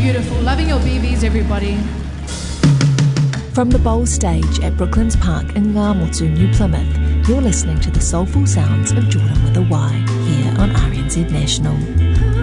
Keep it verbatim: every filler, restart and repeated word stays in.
beautiful. Loving your B Vs, everybody. From the Bowl stage at Brooklands Park in Ngamotu, New Plymouth, you're listening to the soulful sounds of Jordan with a Y here on R N Z National.